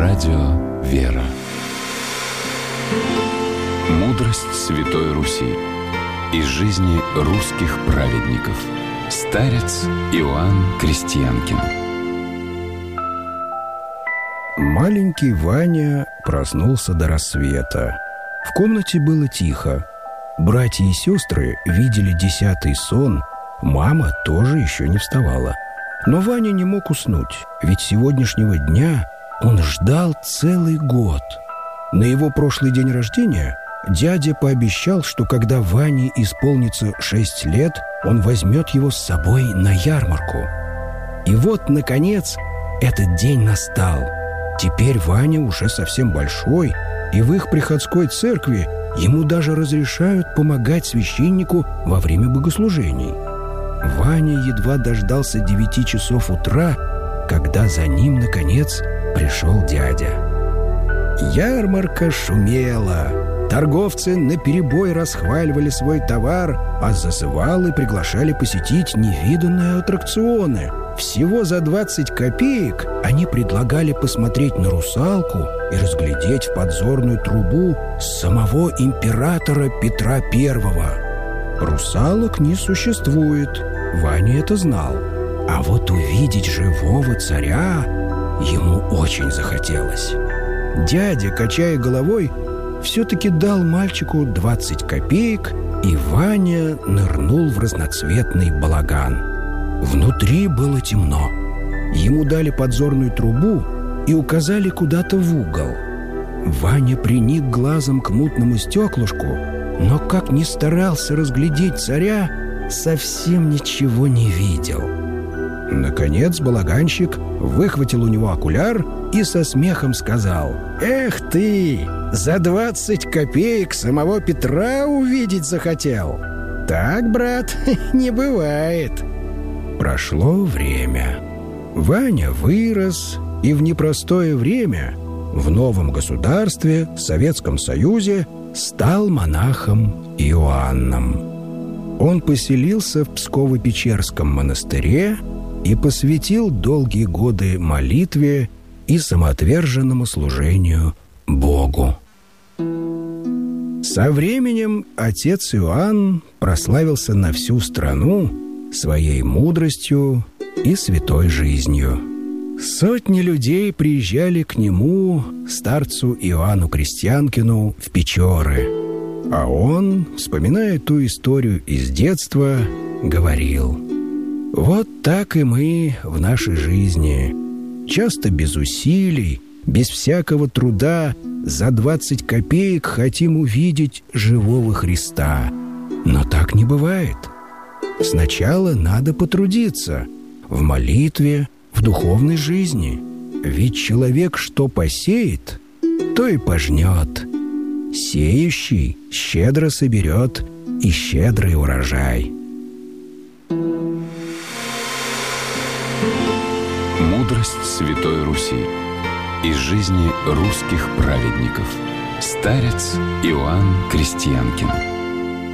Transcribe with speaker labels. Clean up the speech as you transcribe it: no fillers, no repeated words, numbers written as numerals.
Speaker 1: Радио «Вера». Мудрость Святой Руси. Из жизни русских праведников. Старец Иоанн Крестьянкин.
Speaker 2: Маленький Ваня проснулся до рассвета. В комнате было тихо. Братья и сестры видели 10-й сон. Мама тоже еще не вставала. Но Ваня не мог уснуть, ведь сегодняшнего дня он ждал целый год. На его прошлый день рождения дядя пообещал, что когда Ване исполнится 6 лет, он возьмет его с собой на ярмарку. И вот, наконец, этот день настал. Теперь Ваня уже совсем большой, и в их приходской церкви ему даже разрешают помогать священнику во время богослужений. Ваня едва дождался 9 часов утра, когда за ним, наконец, пришел дядя. Ярмарка шумела. Торговцы наперебой расхваливали свой товар, а зазывалы приглашали посетить невиданные аттракционы. Всего за 20 копеек они предлагали посмотреть на русалку и разглядеть в подзорную трубу самого императора Петра I. Русалок не существует, Ваня это знал. А вот увидеть живого царя ему очень захотелось. Дядя, качая головой, все-таки дал мальчику 20 копеек, и Ваня нырнул в разноцветный балаган. Внутри было темно. Ему дали подзорную трубу и указали куда-то в угол. Ваня приник глазом к мутному стеклышку, но как ни старался разглядеть царя, совсем ничего не видел. Наконец балаганщик выхватил у него окуляр и со смехом сказал: «Эх ты, за 20 копеек самого Петра увидеть захотел? Так, брат, не бывает». Прошло время. Ваня вырос, и в непростое время в новом государстве, Советском Союзе, стал монахом Иоанном. Он поселился в Псково-Печерском монастыре и посвятил долгие годы молитве и самоотверженному служению Богу. Со временем отец Иоанн прославился на всю страну своей мудростью и святой жизнью. Сотни людей приезжали к нему, старцу Иоанну Крестьянкину, в Печоры. А он, вспоминая ту историю из детства, говорил: «Вот так и мы в нашей жизни. Часто без усилий, без всякого труда, за 20 копеек хотим увидеть живого Христа. Но так не бывает. Сначала надо потрудиться в молитве, в духовной жизни. Ведь человек что посеет, то и пожнет. Сеющий щедро соберет и щедрый урожай».
Speaker 1: Мудрость Святой Руси. Из жизни русских праведников. Старец Иоанн Крестьянкин.